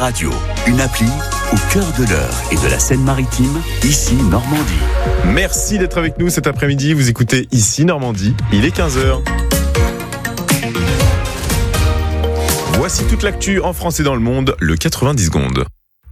Radio, une appli au cœur de l'Eure et de la Seine-Maritime, ici Normandie. Merci d'être avec nous cet après-midi. Vous écoutez ici Normandie, il est 15h. Voici toute l'actu en France et dans le monde, le 90 secondes.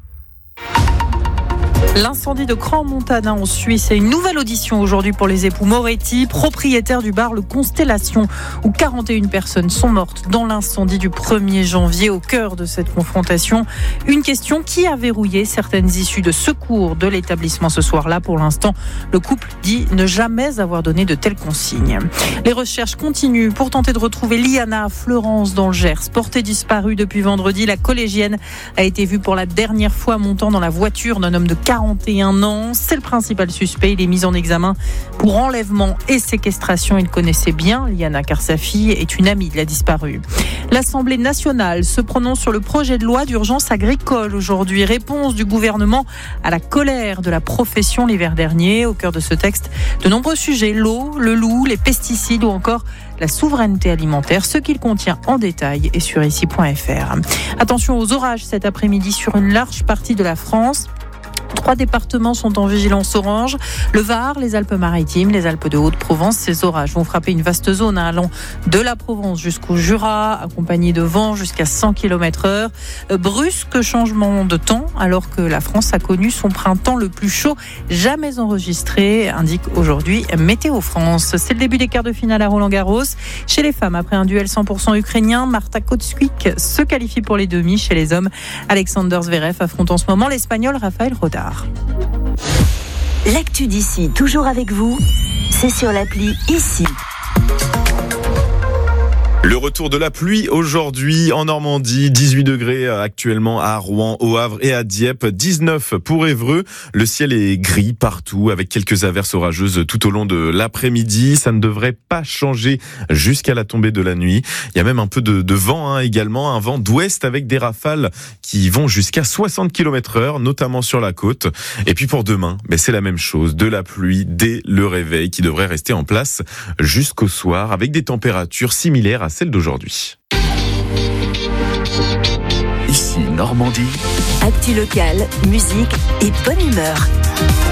L'incendie de Crans-Montana en Suisse et une nouvelle audition aujourd'hui pour les époux Moretti, propriétaires du bar Le Constellation, où 41 personnes sont mortes dans l'incendie du 1er janvier. Au cœur de cette confrontation, une question qui a verrouillé certaines issues de secours de l'établissement ce soir-là. Pour l'instant, le couple dit ne jamais avoir donné de telles consignes. Les recherches continuent pour tenter de retrouver Liana à Fleurance dans le Gers. Portée disparue depuis vendredi, la collégienne a été vue pour la dernière fois montant dans la voiture d'un homme de 41 ans. C'est le principal suspect. Il est mis en examen pour enlèvement et séquestration. Il connaissait bien Liana car sa fille est une amie de la disparue. L'Assemblée nationale se prononce sur le projet de loi d'urgence agricole aujourd'hui. Réponse du gouvernement à la colère de la profession l'hiver dernier. Au cœur de ce texte, de nombreux sujets, l'eau, le loup, les pesticides ou encore la souveraineté alimentaire, ce qu'il contient en détail est sur ici.fr. Attention aux orages cet après-midi sur une large partie de la France. 3 départements sont en vigilance orange. Le Var, les Alpes-Maritimes, les Alpes de Haute-Provence. Ces orages vont frapper une vaste zone allant de la Provence jusqu'au Jura, accompagnés de vents jusqu'à 100 km/h. Brusque changement de temps alors que la France a connu son printemps le plus chaud jamais enregistré, indique aujourd'hui Météo France. C'est le début des quarts de finale à Roland-Garros. Chez les femmes, après un duel 100% ukrainien, Marta Kotsuk se qualifie pour les demi. Chez les hommes, Alexander Zverev affronte en ce moment l'Espagnol Rafael Rodar. L'actu d'ici, toujours avec vous, c'est sur l'appli Ici. Le retour de la pluie aujourd'hui en Normandie, 18 degrés actuellement à Rouen, au Havre et à Dieppe, 19 pour Évreux. Le ciel est gris partout avec quelques averses orageuses tout au long de l'après-midi. Ça ne devrait pas changer jusqu'à la tombée de la nuit. Il y a même un peu de vent également, un vent d'ouest avec des rafales qui vont jusqu'à 60 km/h, notamment sur la côte. Et puis pour demain, c'est la même chose, de la pluie dès le réveil qui devrait rester en place jusqu'au soir avec des températures similaires à celle d'aujourd'hui. Ici Normandie. Actu locale, musique et bonne humeur.